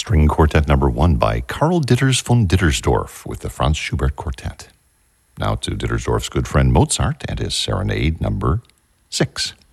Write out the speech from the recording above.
String Quartet number 1 by Karl Ditters von Dittersdorf with the Franz Schubert Quartet. Now to Dittersdorf's good friend Mozart and his Serenade number 6.